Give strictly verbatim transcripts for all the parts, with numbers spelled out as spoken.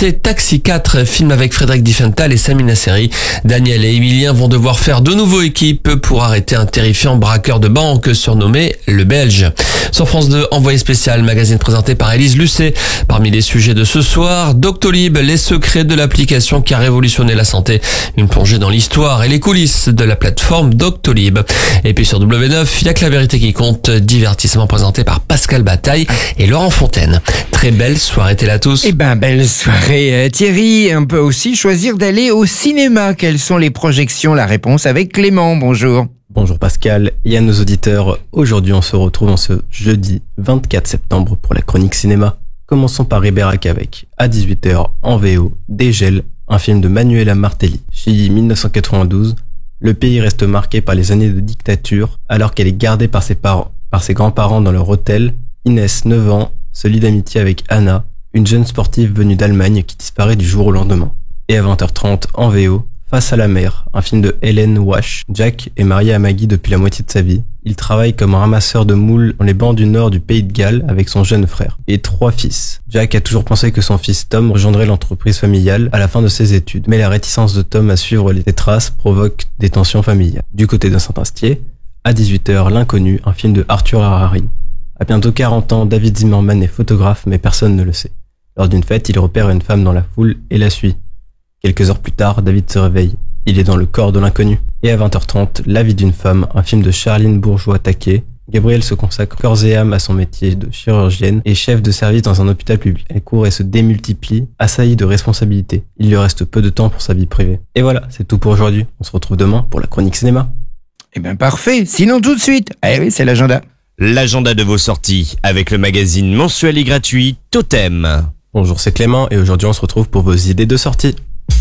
c'est Taxi quatre, film avec Frédéric Diffenthal et Samina Seri. Daniel et Emilien vont devoir faire de nouveau équipe pour arrêter un terrifiant braqueur de banque surnommé le Belge. Sur France deux, envoyé spécial, magazine présenté par Élise Lucet. Parmi les sujets de ce soir, Doctolib, les secrets de l'application qui a révolutionné la santé. Une plongée dans l'histoire et les coulisses de la plateforme Doctolib. Et puis sur W neuf, il y a que la vérité qui compte, divertissement présenté par Pascal Bataille et Laurent Fontaine. Très belle soirée télé à tous. Eh ben, belle soirée Thierry. On peut aussi choisir d'aller au cinéma. Quelles sont les projections? La réponse avec Clément. Bonjour. Bonjour Pascal et à nos auditeurs. Aujourd'hui, on se retrouve en ce jeudi vingt-quatre septembre pour la chronique cinéma. Commençons par Ribérac avec, à dix-huit heures en V O, Dégel, un film de Manuela Martelly. Chili mille neuf cent quatre-vingt-douze. Le pays reste marqué par les années de dictature alors qu'elle est gardée par ses parents, par ses grands-parents dans leur hôtel. Inès, neuf ans, se lie d'amitié avec Anna, une jeune sportive venue d'Allemagne qui disparaît du jour au lendemain. Et à vingt heures trente en V O, Face à la mer, un film de Hélène Wash. Jack est marié à Maggie depuis la moitié de sa vie. Il travaille comme un ramasseur de moules dans les bancs du nord du pays de Galles avec son jeune frère. Et trois fils. Jack a toujours pensé que son fils Tom rejoindrait l'entreprise familiale à la fin de ses études. Mais la réticence de Tom à suivre les traces provoque des tensions familiales. Du côté de Saint-Astier, à dix-huit heures, L'inconnu, un film de Arthur Harari. À bientôt quarante ans, David Zimmerman est photographe mais personne ne le sait. Lors d'une fête, il repère une femme dans la foule et la suit. Quelques heures plus tard, David se réveille. Il est dans le corps de l'inconnu. Et à vingt heures trente, La vie d'une femme, un film de Charline Bourgeois-Taquet. Gabrielle se consacre corps et âme à son métier de chirurgienne et chef de service dans un hôpital public. Elle court et se démultiplie, assaillie de responsabilités. Il lui reste peu de temps pour sa vie privée. Et voilà, c'est tout pour aujourd'hui. On se retrouve demain pour la chronique cinéma. Eh ben parfait. Sinon tout de suite. Eh oui, c'est l'agenda. L'agenda de vos sorties avec le magazine mensuel et gratuit Totem. Bonjour, c'est Clément et aujourd'hui on se retrouve pour vos idées de sortie.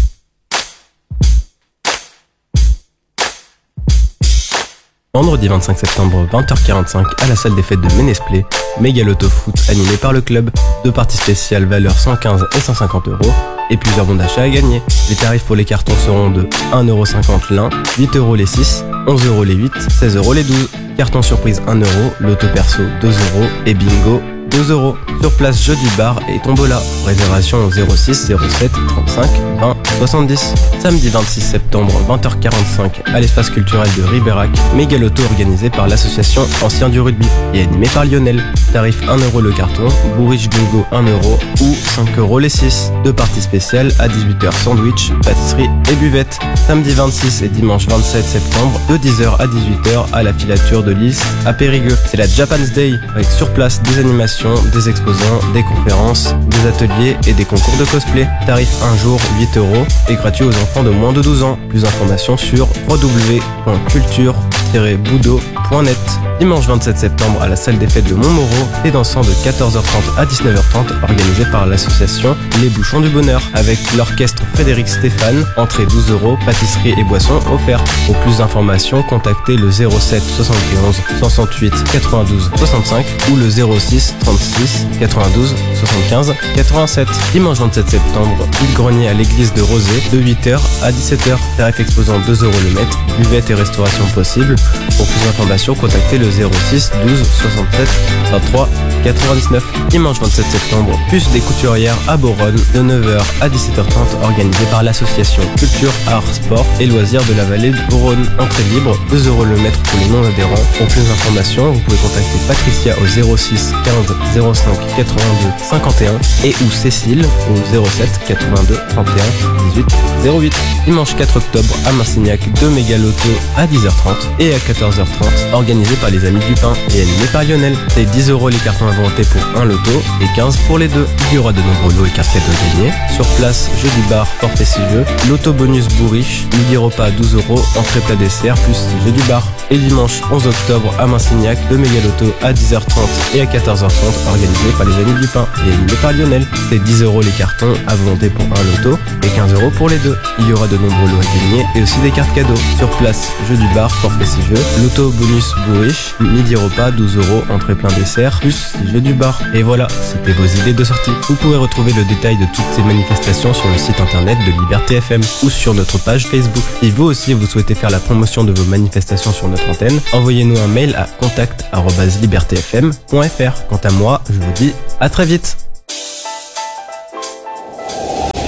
Vendredi vingt-cinq septembre, vingt heures quarante-cinq, à la salle des fêtes de Ménesplé, Mégaloto Foot animé par le club, deux parties spéciales valeur cent quinze et cent cinquante euros, et plusieurs bons d'achat à gagner. Les tarifs pour les cartons seront de un euro cinquante l'un, huit euros les six, onze euros les huit, seize euros les douze. Carton surprise un euro, loto perso deux euros et bingo deux euros. Sur place, jeu du bar et tombola. Réservation au zéro six zéro sept trente-cinq vingt soixante-dix. Samedi vingt-six septembre, vingt heures quarante-cinq, à l'espace culturel de Ribérac, Mégaloto organisé par l'association Anciens du Rugby et animé par Lionel. Tarif un euro le carton, bourriche bingo un euro ou cinq euros les six. Deux parties spéciales à dix-huit heures, sandwich, pâtisserie et buvette. Samedi vingt-six et dimanche vingt-sept septembre, de dix heures à dix-huit heures, à la filature de l'Is à Périgueux. C'est la Japan's Day avec sur place des animations, des exposants, des conférences, des ateliers et des concours de cosplay. Tarif un jour huit euros et gratuit aux enfants de moins de douze ans. Plus d'informations sur w w w point culture tiret boudo point net. Dimanche vingt-sept septembre à la salle des fêtes de Montmoreau, des dansants de quatorze heures trente à dix-neuf heures trente organisés par l'association Les Bouchons du Bonheur avec l'orchestre Frédéric Stéphane. Entrée douze euros, pâtisserie et boissons offertes. Pour plus d'informations, contactez le zéro sept soixante-onze soixante-huit quatre-vingt-douze soixante-cinq ou le zéro six trente-six quatre-vingt-douze soixante-quinze quatre-vingt-sept. Dimanche vingt-sept septembre, vide-grenier à l'église de Rosé de huit heures à dix-sept heures. Tarif exposant deux euros le mètre, buvette et restauration possible. Pour plus d'informations, contactez le zéro six douze soixante-sept vingt-trois quatre-vingt-dix-neuf. Dimanche vingt-sept septembre, puce des couturières à Boronne de neuf heures à dix-sept heures trente organisée par l'association Culture, Art, Sport et Loisirs de la Vallée de Boronne. Entrée libre, deux euros le mètre pour les non-adhérents. Pour plus d'informations, vous pouvez contacter Patricia au zéro six quinze zéro cinq quatre-vingt-deux cinquante et un et ou Cécile au zéro sept quatre-vingt-deux trente et un dix-huit zéro huit. Dimanche quatre octobre à Marcignac, deux Mégaloto à dix heures trente et à quatorze heures trente organisé par les Amis du Pain et animé par Lionel. C'est dix euros les cartons inventés pour un loto et quinze pour les deux. Il y aura de nombreux lots et cartes cadeaux gagnés. Sur place, jeu du bar, forfait six jeux, loto bonus bourriche, midi repas douze euros, entrée plat dessert plus jeu du bar. Et dimanche onze octobre à Marcignac, deux Mégaloto à dix heures trente et à quatorze heures trente organisé par les Amis du Pain et animé par Lionel. C'est dix euros les cartons à volonté pour un loto et quinze euros pour les deux. Il y aura de nombreux lots à gagner et aussi des cartes cadeaux. Sur place, jeu du bar, forfait six jeux, loto bonus bourriche, midi repas douze euros, entrée plein dessert, plus jeu du bar. Et voilà, c'était vos idées de sortie. Vous pourrez retrouver le détail de toutes ces manifestations sur le site internet de Liberté F M ou sur notre page Facebook. Si vous aussi vous souhaitez faire la promotion de vos manifestations sur notre antenne, envoyez-nous un mail à contact arobase liberté f m point f r. Quant à moi, je vous dis à très vite.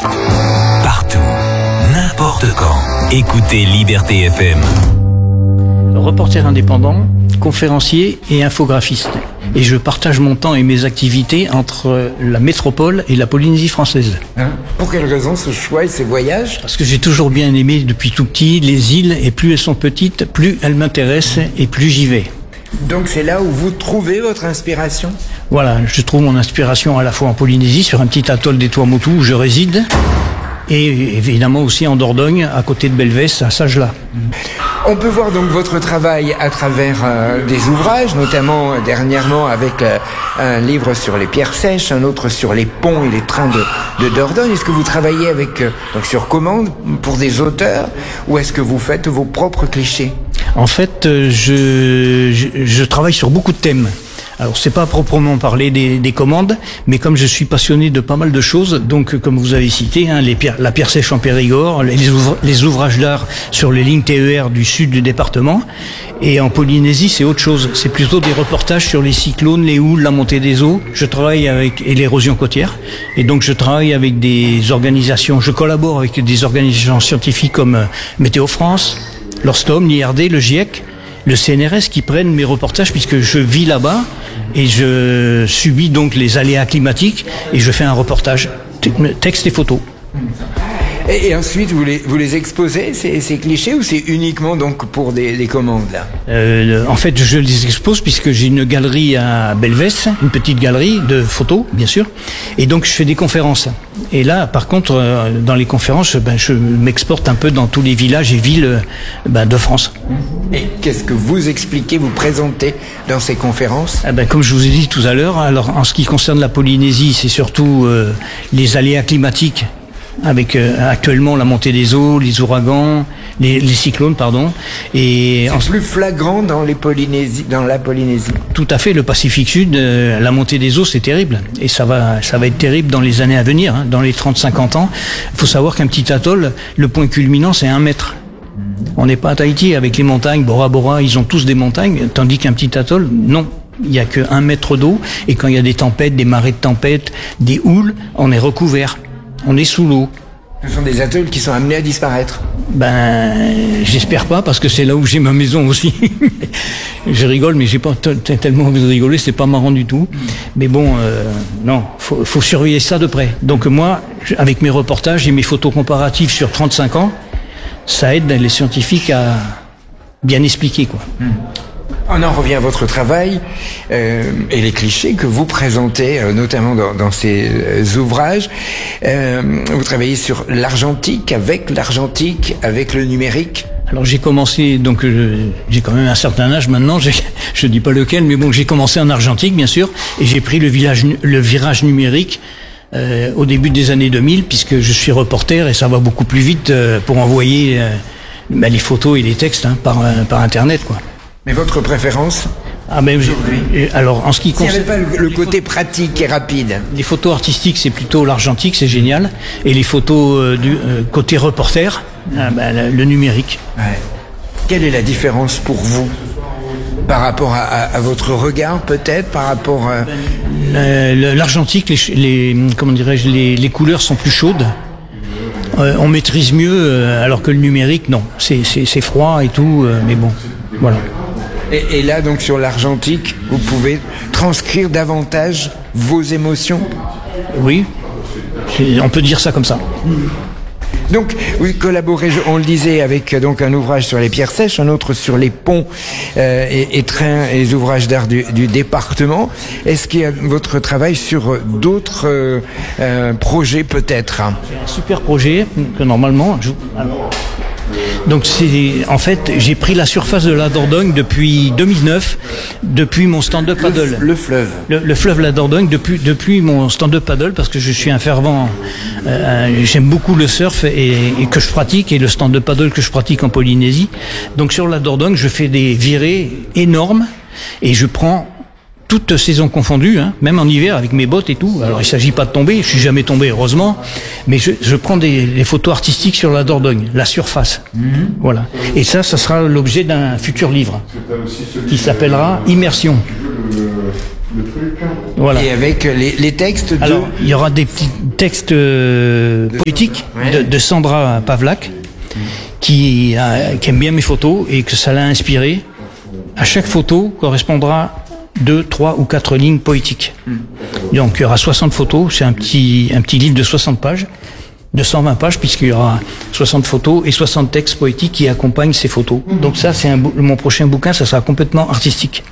Écoutez Liberté F M. Reporter indépendant, conférencier et infographiste. Et je partage mon temps et mes activités entre la métropole et la Polynésie française. Hein? Pour quelle raison ce choix et ces voyages? Parce que j'ai toujours bien aimé depuis tout petit les îles, et plus elles sont petites, plus elles m'intéressent et plus j'y vais. Donc c'est là où vous trouvez votre inspiration? Voilà, je trouve mon inspiration à la fois en Polynésie, sur un petit atoll des Tuamotu où je réside, et évidemment aussi en Dordogne, à côté de Belvès, à Sajla. On peut voir donc votre travail à travers euh, des ouvrages, notamment euh, dernièrement avec euh, un livre sur les pierres sèches, un autre sur les ponts et les trains de, de Dordogne. Est-ce que vous travaillez avec euh, donc sur commande pour des auteurs, ou est-ce que vous faites vos propres clichés? En fait, euh, je, je, je travaille sur beaucoup de thèmes. Alors, c'est pas proprement parler des, des commandes, mais comme je suis passionné de pas mal de choses, donc comme vous avez cité, hein, les pierres, la pierre sèche en Périgord, les, ouvra- les ouvrages d'art sur les lignes T E R du sud du département, et en Polynésie, c'est autre chose. C'est plutôt des reportages sur les cyclones, les houles, la montée des eaux. Je travaille avec et l'érosion côtière, et donc je travaille avec des organisations. Je collabore avec des organisations scientifiques comme euh, Météo France, l'Orstom, l'I R D, le GIEC, le C N R S qui prennent mes reportages puisque je vis là-bas et je subis donc les aléas climatiques et je fais un reportage, texte et photo. Et, et ensuite, vous les, vous les exposez, ces, ces clichés, ou c'est uniquement donc pour des, des commandes là? Euh, en fait, je les expose puisque j'ai une galerie à Belvès, une petite galerie de photos, bien sûr, et donc je fais des conférences. Et là, par contre, euh, dans les conférences, ben, je m'exporte un peu dans tous les villages et villes ben, de France. Et qu'est-ce que vous expliquez, vous présentez dans ces conférences? Ah ben, comme je vous ai dit tout à l'heure, alors en ce qui concerne la Polynésie, c'est surtout euh, les aléas climatiques, avec euh, actuellement la montée des eaux, les ouragans, les, les cyclones, pardon. Et c'est en... plus flagrant dans les Polynésies, dans la Polynésie. Tout à fait, le Pacifique Sud, euh, la montée des eaux, c'est terrible, et ça va, ça va être terrible dans les années à venir, hein, dans les trente à cinquante ans. Il faut savoir qu'un petit atoll, le point culminant, c'est un mètre. On n'est pas à Tahiti avec les montagnes, Bora Bora, ils ont tous des montagnes, tandis qu'un petit atoll, non. Il n'y a que un mètre d'eau, et quand il y a des tempêtes, des marées de tempête, des houles, on est recouvert. On est sous l'eau. Ce sont des atolls qui sont amenés à disparaître. Ben, j'espère pas, parce que c'est là où j'ai ma maison aussi. Je rigole, mais j'ai pas t- t- tellement envie de rigoler, c'est pas marrant du tout. Mais bon, euh, non, faut, faut surveiller ça de près. Donc moi, avec mes reportages et mes photos comparatives sur trente-cinq ans, ça aide les scientifiques à bien expliquer, quoi. Mmh. On en revient à votre travail euh, et les clichés que vous présentez, euh, notamment dans, dans ces euh, ouvrages. Euh, vous travaillez sur l'argentique, avec l'argentique, avec le numérique. Alors j'ai commencé, donc euh, j'ai quand même un certain âge maintenant, j'ai, je dis pas lequel, mais bon, j'ai commencé en argentique bien sûr, et j'ai pris le, village, le virage numérique euh, au début des années deux mille, puisque je suis reporter et ça va beaucoup plus vite euh, pour envoyer euh, bah, les photos et les textes hein, par, euh, par Internet, quoi. Mais votre préférence? Ah ben aujourd'hui. Alors en ce qui concerne, s'il n'y avait pas le, le côté pratique et rapide. Les photos artistiques, c'est plutôt l'argentique, c'est génial, et les photos euh, du euh, côté reporter, ah ben, le numérique. Ouais. Quelle est la différence pour vous par rapport à, à, à votre regard, peut-être, par rapport à... Le, l'argentique, les, les comment dirais-je, les, les couleurs sont plus chaudes. Euh, on maîtrise mieux, euh, alors que le numérique, non, c'est, c'est, c'est froid et tout, euh, mais bon, voilà. Et, et là, donc, sur l'argentique, vous pouvez transcrire davantage vos émotions? Oui, on peut dire ça comme ça. Donc, vous collaborez, on le disait, avec donc un ouvrage sur les pierres sèches, un autre sur les ponts euh, et, et trains et les ouvrages d'art du, du département. Est-ce qu'il y a votre travail sur d'autres euh, euh, projets, peut-être? C'est un super projet que normalement... Je... Alors... Donc c'est en fait j'ai pris la surface de la Dordogne depuis deux mille neuf, depuis mon stand-up paddle. Le, le fleuve. Le, le fleuve la Dordogne depuis depuis mon stand-up paddle parce que je suis un fervent. Euh, j'aime beaucoup le surf et, et que je pratique et le stand-up paddle que je pratique en Polynésie. Donc sur la Dordogne je fais des virées énormes et je prends toutes saisons confondues, hein, même en hiver avec mes bottes et tout. Alors il s'agit pas de tomber, je suis jamais tombé heureusement, mais je, je prends des, des photos artistiques sur la Dordogne, la surface. Mmh. Voilà. Et ça, ça sera l'objet d'un futur livre qui s'appellera Immersion. Voilà. Et avec les, les textes de... Alors, il y aura des petits textes euh, poétiques ouais. de, de Sandra Pavlak, qui, a, qui aime bien mes photos et que ça l'a inspiré. À chaque photo correspondra deux, trois ou quatre lignes poétiques. Donc il y aura soixante photos, c'est un petit, un petit livre de soixante pages, de cent vingt pages, puisqu'il y aura soixante photos et soixante textes poétiques qui accompagnent ces photos. Donc ça, c'est un, mon prochain bouquin, ça sera complètement artistique.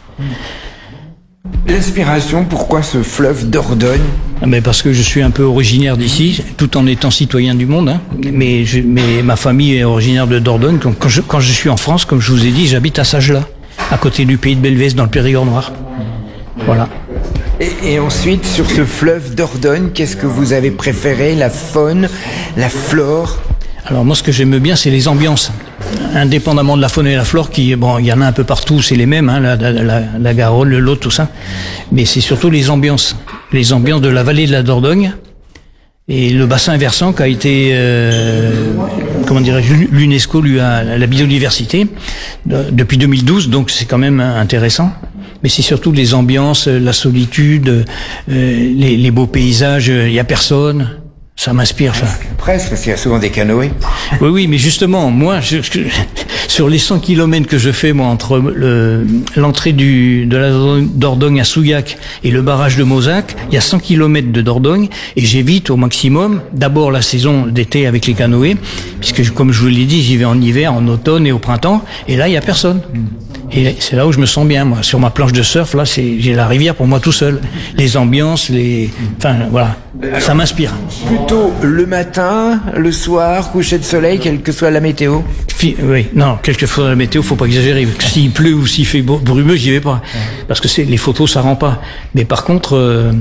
L'inspiration, pourquoi ce fleuve Dordogne? Mais parce que je suis un peu originaire d'ici, tout en étant citoyen du monde. Hein. Mais, je, mais ma famille est originaire de Dordogne. Donc quand je, quand je suis en France, comme je vous ai dit, j'habite à Sagellas, à côté du pays de Belvès, dans le Périgord noir. Voilà. Et, et ensuite, sur ce fleuve Dordogne, qu'est-ce que vous avez préféré? La faune, la flore? Alors moi, ce que j'aime bien, c'est les ambiances. Indépendamment de la faune et la flore, qui, bon, il y en a un peu partout, c'est les mêmes, hein, la, la, la, la Garonne, le Lot, tout ça. Mais c'est surtout les ambiances. Les ambiances de la vallée de la Dordogne et le bassin versant qui a été, euh, comment dirais-je, l'UNESCO lui a la biodiversité de, depuis deux mille douze, donc c'est quand même intéressant. Mais c'est surtout les ambiances, la solitude, euh, les, les beaux paysages, il y a personne. Ça m'inspire, ça. Presque, parce qu'il y a souvent des canoës. Oui, oui, mais justement, moi, je, je, sur les cent kilomètres que je fais, moi, entre le, l'entrée du, de la Dordogne à Souillac et le barrage de Mozac, il y a cent kilomètres de Dordogne, et j'évite au maximum, d'abord la saison d'été avec les canoës, puisque, comme je vous l'ai dit, j'y vais en hiver, en automne et au printemps, et là, il y a personne. Et c'est là où je me sens bien, moi. Sur ma planche de surf, là, c'est, j'ai la rivière pour moi tout seul. Les ambiances, les, enfin, voilà. Ça m'inspire. Plutôt le matin, le soir, coucher de soleil, quelle que soit la météo? Fi- oui, non, quelle que soit la météo, faut pas exagérer. S'il pleut ou s'il fait brumeux, j'y vais pas. Parce que c'est, les photos, ça rend pas. Mais par contre, euh,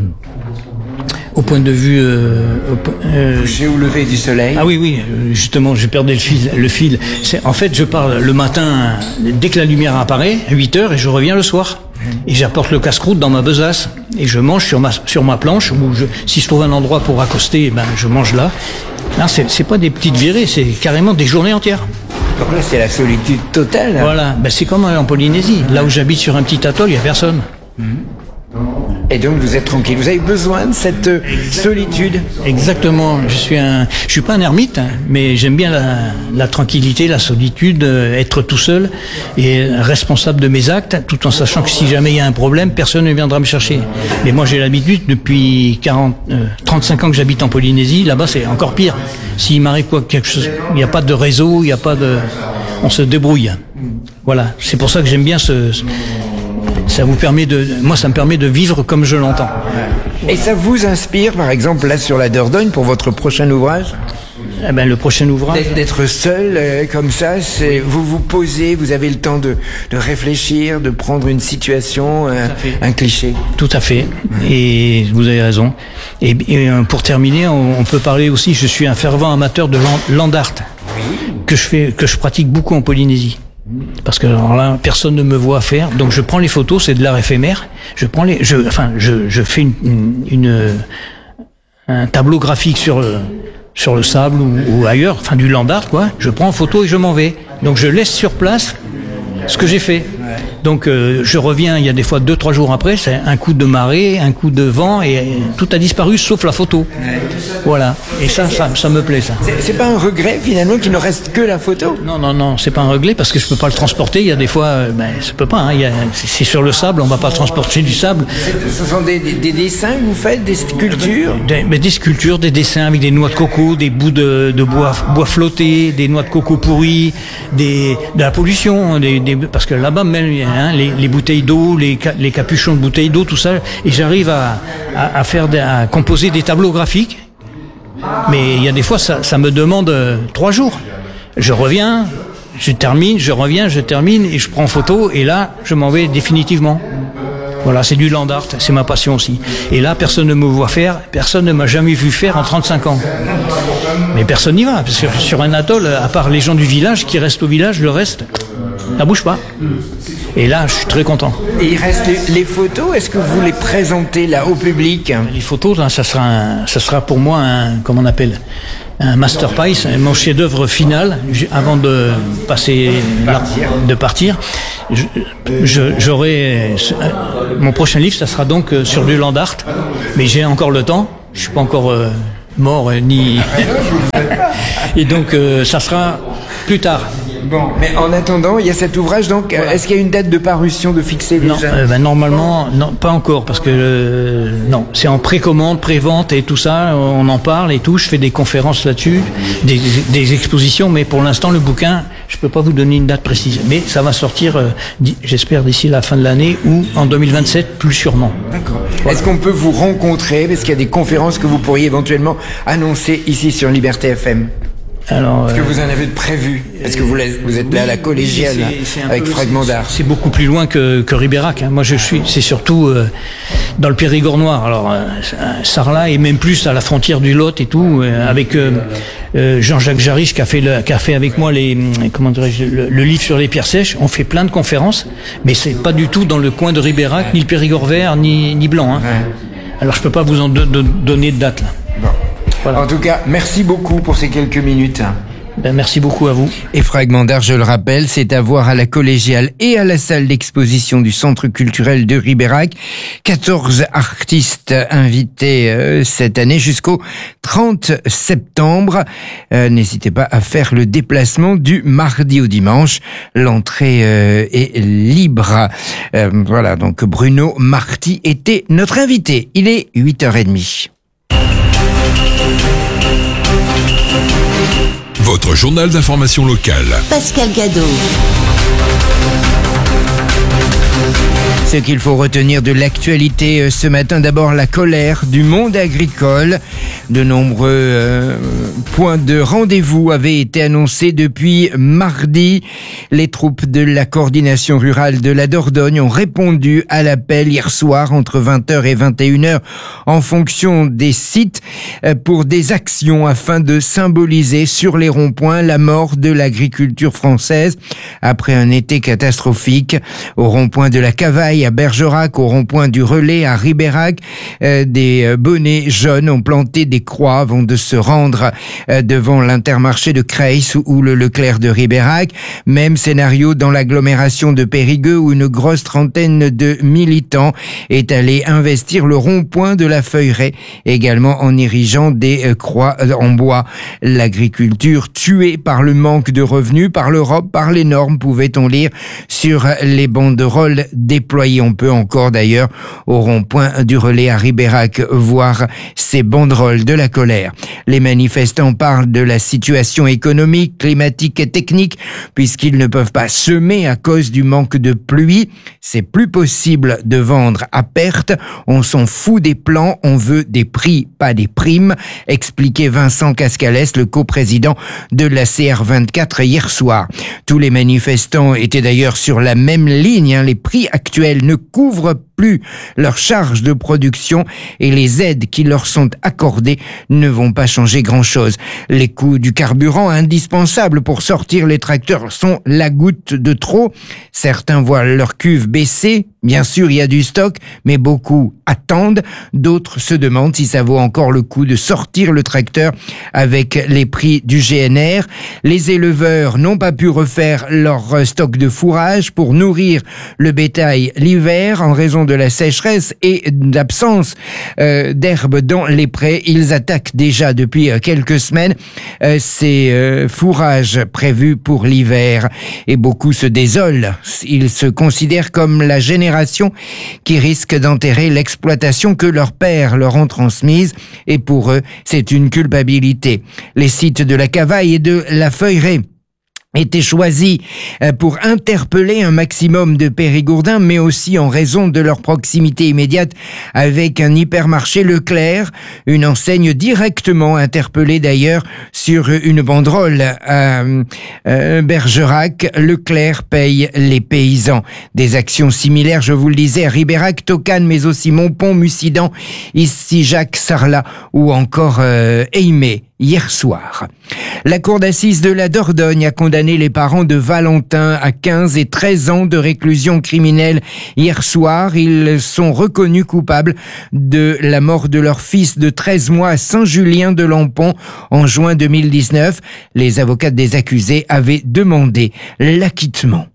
au point de vue, euh, euh, coucher ou lever du soleil? Ah oui, oui, justement, j'ai perdu le fil. Le fil. C'est, en fait, je pars le matin, dès que la lumière apparaît, à huit heures, et je reviens le soir. Et j'apporte le casse-croûte dans ma besace. Et je mange sur ma, sur ma planche, où je, si je trouve un endroit pour accoster, ben, je mange là. Non, c'est, c'est pas des petites virées, c'est carrément des journées entières. Donc là, c'est la solitude totale. Voilà, ben, c'est comme en Polynésie. Là où j'habite sur un petit atoll, il y a personne. Et donc vous êtes tranquille. Vous avez besoin de cette euh, solitude. Exactement. Je suis un, je suis pas un ermite, hein, mais j'aime bien la, la tranquillité, la solitude, euh, être tout seul et responsable de mes actes, tout en sachant que si jamais il y a un problème, personne ne viendra me chercher. Mais moi j'ai l'habitude depuis quarante, euh, trente-cinq ans que j'habite en Polynésie. Là-bas c'est encore pire. S'il m'arrive quoi quelque chose, il n'y a pas de réseau, il n'y a pas de, on se débrouille. Voilà. C'est pour ça que j'aime bien ce, ce ça vous permet de, moi ça me permet de vivre comme je l'entends. Et ça vous inspire, par exemple, là sur la Dordogne, pour votre prochain ouvrage? Eh ben, le prochain ouvrage. D'être, d'être seul, euh, comme ça, c'est, vous vous posez, vous avez le temps de, de réfléchir, de prendre une situation, euh, un cliché. Tout à fait. Et vous avez raison. Et, et pour terminer, on, on peut parler aussi, je suis un fervent amateur de land, land art. Que je fais, que je pratique beaucoup en Polynésie. Parce que alors là, personne ne me voit faire, donc je prends les photos, c'est de l'art éphémère. Je prends les, je, enfin, je, je fais une, une, une un tableau graphique sur le, sur le sable ou, ou ailleurs, enfin du land art quoi. Je prends en photo et je m'en vais. Donc je laisse sur place ce que j'ai fait. Donc euh, je reviens, il y a des fois deux trois jours après, c'est un coup de marée, un coup de vent et, et tout a disparu sauf la photo. Voilà. Et ça, ça, ça me plaît ça. C'est, c'est pas un regret finalement qu'il ne reste que la photo? Non, non, non, c'est pas un regret parce que je peux pas le transporter. Il y a des fois, euh, ben, je peux pas. Hein, il y a, c'est, c'est sur le sable, on va pas transporter du sable. Ce sont des, des, des dessins que vous faites, des sculptures? Des, mais des sculptures, des dessins avec des noix de coco, des bouts de, de bois, bois flottés, des noix de coco pourries, des, de la pollution, des, des, parce que là-bas même, hein, les, les bouteilles d'eau, les, les capuchons de bouteilles d'eau, tout ça, et j'arrive à, à, à faire, des, à composer des tableaux graphiques. Mais il y a des fois, ça, ça me demande euh, trois jours. Je reviens, je termine, je reviens, je termine, et je prends photo, et là, je m'en vais définitivement. Voilà, c'est du land art, c'est ma passion aussi. Et là, personne ne me voit faire, personne ne m'a jamais vu faire en trente-cinq ans. Mais personne n'y va, parce que sur un atoll, à part les gens du village qui restent au village, le reste, ça bouge pas. Et là, je suis très content. Et il reste les, les photos, est-ce que vous les présentez là au public? Les photos, là, ça sera, un, ça sera pour moi un, comment on appelle, un masterpiece, mon chef-d'œuvre final, avant de passer, partir. de partir. Je, je, j'aurai, mon prochain livre, ça sera donc sur du land art, mais j'ai encore le temps. Je suis pas encore euh, mort euh, ni. Et donc, euh, ça sera plus tard. Bon, mais en attendant, il y a cet ouvrage, donc, voilà. Est-ce qu'il y a une date de parution de fixée déjà? Non, euh, ben, normalement, non, pas encore, parce que euh, non, c'est en précommande, prévente et tout ça, on en parle et tout, je fais des conférences là-dessus, des, des, des expositions, mais pour l'instant, le bouquin, je peux pas vous donner une date précise, mais ça va sortir, euh, j'espère, d'ici la fin de l'année ou en deux mille vingt-sept, plus sûrement. D'accord. Voilà. Est-ce qu'on peut vous rencontrer, parce qu'il y a des conférences que vous pourriez éventuellement annoncer ici sur Liberté F M? Alors, Est-ce que vous en avez de prévu? Est-ce que vous, vous êtes là à la collégiale oui, c'est, c'est avec Fragment d'Art? C'est beaucoup plus loin que, que Ribérac. Hein. Moi, je suis, c'est surtout euh, dans le Périgord noir. Alors, euh, Sarlat et même plus à la frontière du Lot et tout, euh, avec euh, euh, Jean-Jacques Jarich qui a fait le, qui a fait avec moi les, comment dirais-je, le, le livre sur les pierres sèches. On fait plein de conférences, mais c'est pas du tout dans le coin de Ribérac, ouais. ni le Périgord vert, ni, ni blanc. Hein. Ouais. Alors, je peux pas vous en do- do- donner de date là. Bon. Voilà. En tout cas, merci beaucoup pour ces quelques minutes. Ben, merci beaucoup à vous. Et Fragment d'Art, je le rappelle, c'est à voir à la collégiale et à la salle d'exposition du Centre culturel de Ribérac. quatorze artistes invités euh, cette année jusqu'au trente septembre. Euh, n'hésitez pas à faire le déplacement du mardi au dimanche. L'entrée euh, est libre. Euh, voilà, donc Bruno Marty était notre invité. Il est huit heures trente. Votre journal d'information locale. Pascal Gadot. Ce qu'il faut retenir de l'actualité ce matin, d'abord la colère du monde agricole. De nombreux euh, points de rendez-vous avaient été annoncés depuis mardi. Les troupes de la coordination rurale de la Dordogne ont répondu à l'appel hier soir entre vingt heures et vingt et une heures en fonction des sites pour des actions afin de symboliser sur les ronds-points la mort de l'agriculture française après un été catastrophique. Au rond-point de la Cavaille à Bergerac, au rond-point du Relais à Ribérac, euh, des bonnets jaunes ont planté des croix avant de se rendre euh, devant l'Intermarché de Creil ou le Leclerc de Ribérac. Même scénario dans l'agglomération de Périgueux où une grosse trentaine de militants est allé investir le rond-point de la Feuilleraie, également en érigeant des euh, croix en bois. L'agriculture tuée par le manque de revenus, par l'Europe, par les normes, pouvait-on lire sur les banderoles déployées. On peut encore d'ailleurs au rond-point du Relais à Ribérac voir ces banderoles de la colère. Les manifestants parlent de la situation économique, climatique et technique puisqu'ils ne peuvent pas semer à cause du manque de pluie. C'est plus possible de vendre à perte. On s'en fout des plans, on veut des prix, pas des primes, expliquait Vincent Cascalès, le coprésident de la C R vingt-quatre hier soir. Tous les manifestants étaient d'ailleurs sur la même ligne. Hein. Les prix actuels ne couvrent plus leurs charges de production et les aides qui leur sont accordées ne vont pas changer grand-chose. Les coûts du carburant indispensables pour sortir les tracteurs sont la goutte de trop. Certains voient leur cuve baisser. Bien sûr, il y a du stock, mais beaucoup attendent. D'autres se demandent si ça vaut encore le coup de sortir le tracteur avec les prix du G N R. Les éleveurs n'ont pas pu refaire leur stock de fourrage pour nourrir le bétail l'hiver en raison de la sécheresse et d'absence euh, d'herbe dans les prés. Ils attaquent déjà depuis quelques semaines euh, ces euh, fourrages prévus pour l'hiver et beaucoup se désolent. Ils se considèrent comme la génération qui risque d'enterrer l'exploitation que leurs pères leur ont transmise et pour eux, c'est une culpabilité. Les sites de la Cavaille et de la Feuilleraie étaient choisis pour interpeller un maximum de Périgourdins, mais aussi en raison de leur proximité immédiate avec un hypermarché Leclerc, une enseigne directement interpellée d'ailleurs sur une banderole à euh, Bergerac. Leclerc paye les paysans. Des actions similaires, je vous le disais, à Ribérac, Tocane, mais aussi Montpont, Mussidan, ici Jacques Sarlat ou encore euh, Aimé. Hier soir, la cour d'assises de la Dordogne a condamné les parents de Valentin à quinze et treize ans de réclusion criminelle. Hier soir, ils sont reconnus coupables de la mort de leur fils de treize mois à Saint-Julien-de-Lampont en juin deux mille dix-neuf. Les avocats des accusés avaient demandé l'acquittement.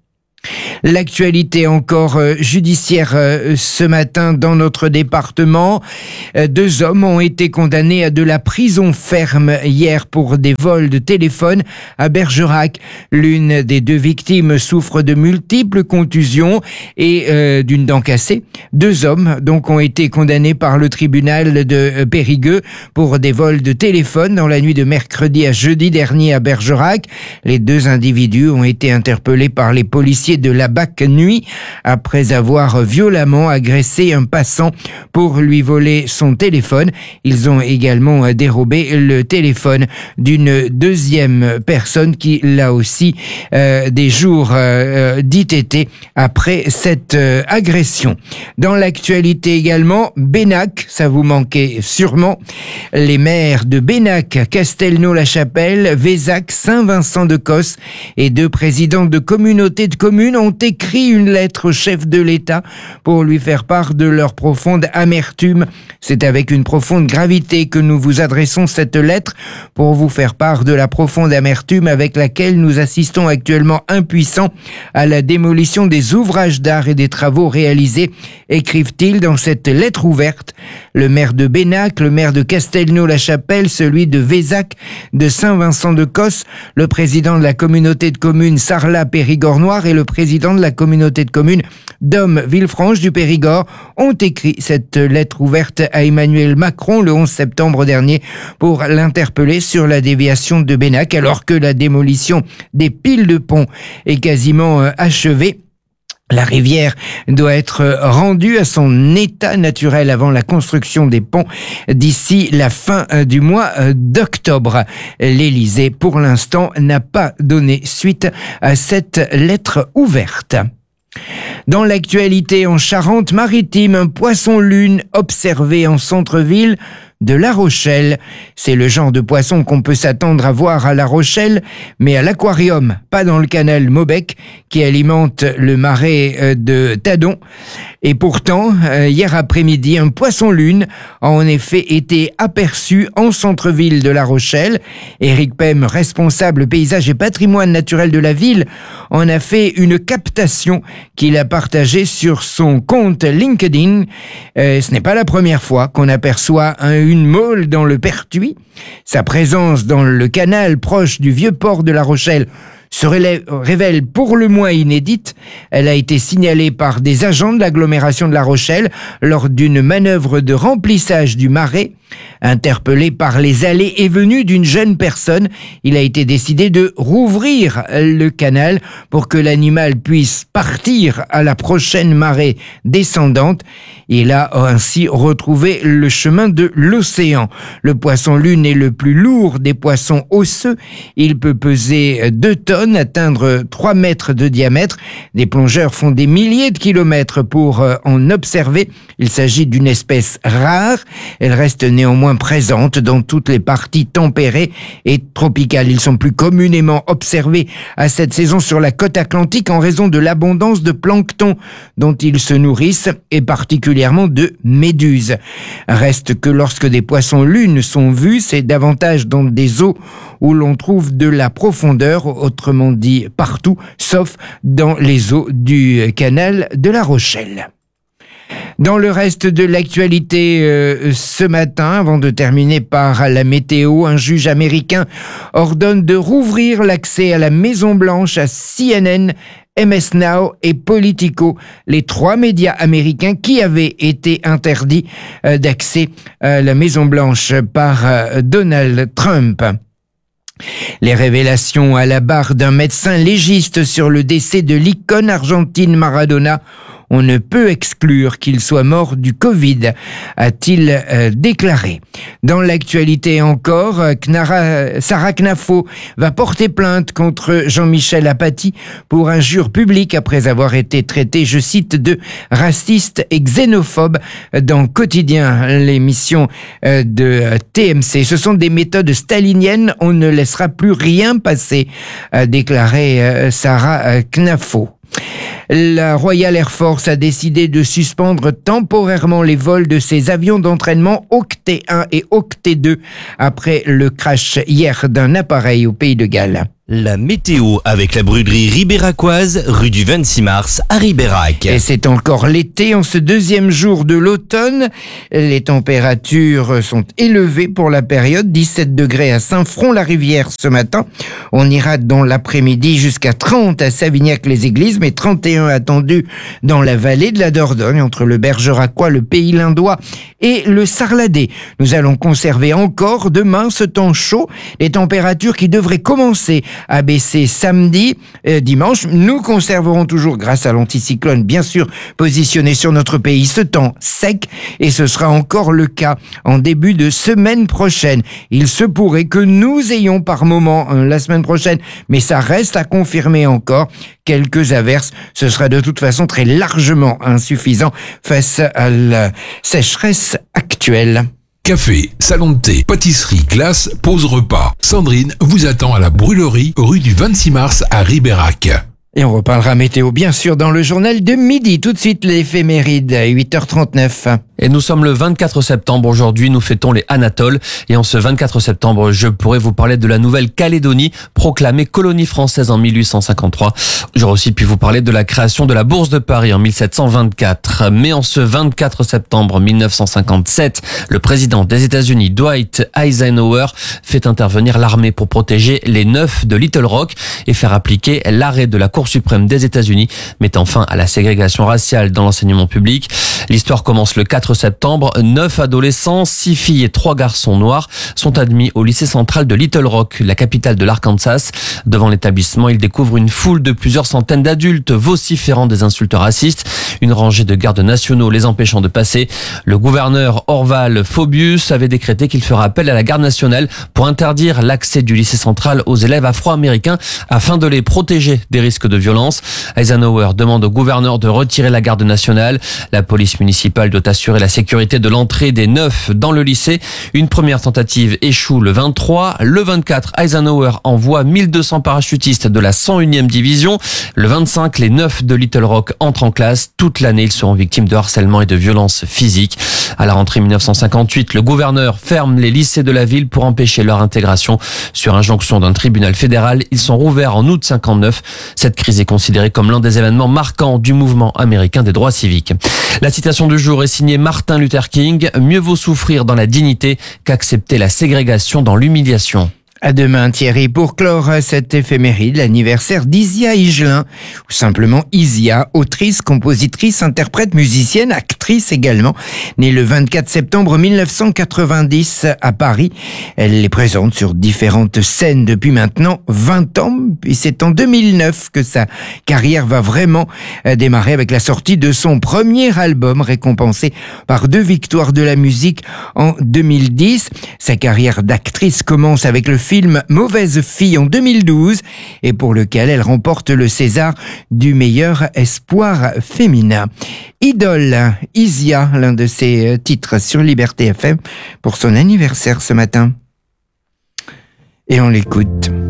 L'actualité encore euh, judiciaire euh, ce matin dans notre département. Euh, deux hommes ont été condamnés à de la prison ferme hier pour des vols de téléphone à Bergerac. L'une des deux victimes souffre de multiples contusions et euh, d'une dent cassée. Deux hommes donc ont été condamnés par le tribunal de Périgueux pour des vols de téléphone dans la nuit de mercredi à jeudi dernier à Bergerac. Les deux individus ont été interpellés par les policiers de la B A C Nuit après avoir violemment agressé un passant pour lui voler son téléphone. Ils ont également dérobé le téléphone d'une deuxième personne qui, là aussi, euh, des jours euh, dit été après cette euh, agression. Dans l'actualité également, Bénac, ça vous manquait sûrement. Les maires de Bénac, Castelnau-la-Chapelle, Vézac, Saint-Vincent-de-Cosse et deux présidents de communautés de communes ont écrit une lettre au chef de l'État pour lui faire part de leur profonde amertume. C'est avec une profonde gravité que nous vous adressons cette lettre pour vous faire part de la profonde amertume avec laquelle nous assistons actuellement impuissants à la démolition des ouvrages d'art et des travaux réalisés, écrivent-ils dans cette lettre ouverte. Le maire de Bénac, le maire de Castelnau-la-Chapelle, celui de Vézac, de Saint-Vincent-de-Cosse, le président de la communauté de communes Sarlat-Périgord-Noir et le président de la communauté de communes Dôme-Villefranche du Périgord ont écrit cette lettre ouverte à Emmanuel Macron le onze septembre dernier pour l'interpeller sur la déviation de Bénac alors que la démolition des piles de pont est quasiment achevée. La rivière doit être rendue à son état naturel avant la construction des ponts d'ici la fin du mois d'octobre. L'Élysée, pour l'instant, n'a pas donné suite à cette lettre ouverte. Dans l'actualité en Charente-Maritime, un poisson-lune observé en centre-ville de La Rochelle. C'est le genre de poisson qu'on peut s'attendre à voir à La Rochelle, mais à l'aquarium, pas dans le canal Maubec qui alimente le marais de Tadon. Et pourtant, hier après-midi, un poisson-lune a en effet été aperçu en centre-ville de La Rochelle. Éric Pem, responsable paysage et patrimoine naturel de la ville, en a fait une captation qu'il a partagée sur son compte LinkedIn. Euh, ce n'est pas la première fois qu'on aperçoit un, une mole dans le Pertuis. Sa présence dans le canal proche du vieux port de La Rochelle se révèle pour le moins inédite. Elle a été signalée par des agents de l'agglomération de La Rochelle lors d'une manœuvre de remplissage du marais. Interpellé par les allées et venues d'une jeune personne, il a été décidé de rouvrir le canal pour que l'animal puisse partir à la prochaine marée descendante. Il a ainsi retrouvé le chemin de l'océan. Le poisson-lune est le plus lourd des poissons osseux. Il peut peser deux tonnes, atteindre trois mètres de diamètre. Des plongeurs font des milliers de kilomètres pour en observer. Il s'agit d'une espèce rare. Elle reste néanmoins présente dans toutes les parties tempérées et tropicales. Ils sont plus communément observés à cette saison sur la côte atlantique en raison de l'abondance de plancton dont ils se nourrissent et particulièrement de méduses. Reste que lorsque des poissons-lunes sont vus, c'est davantage dans des eaux où l'on trouve de la profondeur, autrement dit partout, sauf dans les eaux du canal de La Rochelle. Dans le reste de l'actualité euh, ce matin, avant de terminer par la météo, un juge américain ordonne de rouvrir l'accès à la Maison-Blanche à C N N, M S Now et Politico, les trois médias américains qui avaient été interdits euh, d'accès à la Maison-Blanche par euh, Donald Trump. Les révélations à la barre d'un médecin légiste sur le décès de l'icône argentine Maradona. On ne peut exclure qu'il soit mort du Covid, a-t-il euh, déclaré. Dans l'actualité encore, Knara, Sarah Knafo va porter plainte contre Jean-Michel Apathy pour injure publique après avoir été traité, je cite, de raciste et xénophobe dans Quotidien, l'émission euh, de T M C. Ce sont des méthodes staliniennes, on ne laissera plus rien passer, a déclaré euh, Sarah Knafo. La Royal Air Force a décidé de suspendre temporairement les vols de ses avions d'entraînement Octet un et Octet deux après le crash hier d'un appareil au Pays de Galles. La météo avec la brûlerie ribéracoise, rue du vingt-six mars à Ribérac. Et c'est encore l'été, en ce deuxième jour de l'automne. Les températures sont élevées pour la période. dix-sept degrés à Saint-Front-la-Rivière ce matin. On ira dans l'après-midi jusqu'à trente à Savignac-les-Églises, mais trente et un attendus dans la vallée de la Dordogne, entre le Bergeracois, le Pays Lindois et le Sarladais. Nous allons conserver encore demain ce temps chaud. Les températures qui devraient commencer à baisser samedi, euh, dimanche. Nous conserverons toujours, grâce à l'anticyclone, bien sûr, positionné sur notre pays, ce temps sec, et ce sera encore le cas en début de semaine prochaine. Il se pourrait que nous ayons par moment euh, la semaine prochaine, mais ça reste à confirmer encore, quelques averses. Ce sera de toute façon très largement insuffisant face à la sécheresse actuelle. Café, salon de thé, pâtisserie, glace, pause repas. Sandrine vous attend à la brûlerie, rue du vingt-six mars à Ribérac. Et on reparlera météo, bien sûr, dans le journal de midi. Tout de suite, l'éphéméride à huit heures trente-neuf. Et nous sommes le vingt-quatre septembre. Aujourd'hui, nous fêtons les Anatoles. Et en ce vingt-quatre septembre, je pourrais vous parler de la Nouvelle-Calédonie, proclamée colonie française en mille huit cent cinquante-trois. J'aurais aussi pu vous parler de la création de la Bourse de Paris en mille sept cent vingt-quatre. Mais en ce vingt-quatre septembre mille neuf cent cinquante-sept, le président des États-Unis, Dwight Eisenhower, fait intervenir l'armée pour protéger les neufs de Little Rock et faire appliquer l'arrêt de la Cour suprême des États-Unis, mettant fin à la ségrégation raciale dans l'enseignement public. L'histoire commence le quatre septembre. Neuf adolescents, six filles et trois garçons noirs sont admis au lycée central de Little Rock, la capitale de l'Arkansas. Devant l'établissement, ils découvrent une foule de plusieurs centaines d'adultes vociférant des insultes racistes, une rangée de gardes nationaux les empêchant de passer. Le gouverneur Orval Faubus avait décrété qu'il fera appel à la garde nationale pour interdire l'accès du lycée central aux élèves afro-américains afin de les protéger des risques de violence. Eisenhower demande au gouverneur de retirer la garde nationale. La police municipale doit assurer la sécurité de l'entrée des neufs dans le lycée. Une première tentative échoue le vingt-trois. Le vingt-quatre, Eisenhower envoie mille deux cents parachutistes de la cent unième division. Le vingt-cinq, les neufs de Little Rock entrent en classe. Toute l'année, ils seront victimes de harcèlement et de violences physiques. À la rentrée mille neuf cent cinquante-huit, le gouverneur ferme les lycées de la ville pour empêcher leur intégration. Sur injonction d'un tribunal fédéral, ils sont rouverts en août cinquante-neuf. Cette crise est considérée comme l'un des événements marquants du mouvement américain des droits civiques. La citation du jour est signée Martin Luther King. Mieux vaut souffrir dans la dignité qu'accepter la ségrégation dans l'humiliation. À demain, Thierry, pour clore cette éphéméride, l'anniversaire d'Isia Higelin, ou simplement Isia, autrice, compositrice, interprète, musicienne, actrice également, née le vingt-quatre septembre mille neuf cent quatre-vingt-dix à Paris. Elle est présente sur différentes scènes depuis maintenant vingt ans, puis c'est en deux mille neuf que sa carrière va vraiment démarrer avec la sortie de son premier album, récompensé par deux victoires de la musique en deux mille dix. Sa carrière d'actrice commence avec le film Mauvaise fille en deux mille douze et pour lequel elle remporte le César du meilleur espoir féminin. Idole, Isia, l'un de ses titres sur Liberté F M pour son anniversaire ce matin. Et on l'écoute.